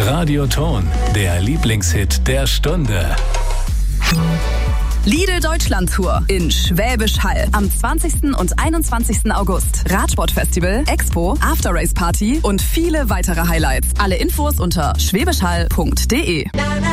Radioton, der Lieblingshit der Stunde. Lidl Deutschland Tour in Schwäbisch Hall am 20. und 21. August. Radsportfestival, Expo, After-Race-Party und viele weitere Highlights. Alle Infos unter schwäbischhall.de.